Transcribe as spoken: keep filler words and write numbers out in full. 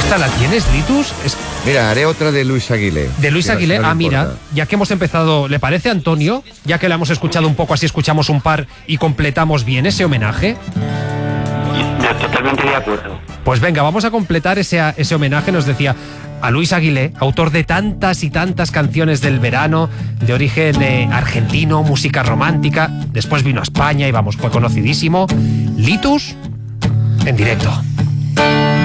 ¿Esta la tienes, Litus? Es... Mira, haré otra de Luis Aguilé. De Luis Aguilé, no ah, mira, importa. ya que hemos empezado, ¿le parece, Antonio? Ya que la hemos escuchado un poco, así escuchamos un par y completamos bien ese homenaje. Yo totalmente de acuerdo. Pues venga, vamos a completar ese, ese homenaje, nos decía, a Luis Aguilé, autor de tantas y tantas canciones del verano, de origen eh, argentino, música romántica. Después vino a España y vamos, fue conocidísimo. Litus, en directo.